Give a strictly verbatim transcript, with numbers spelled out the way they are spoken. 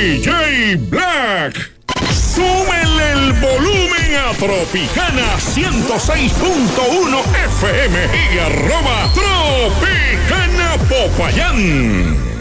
D J Black. Súmele el volumen a Tropicana ciento seis punto uno F M y arroba Tropicana Popayán.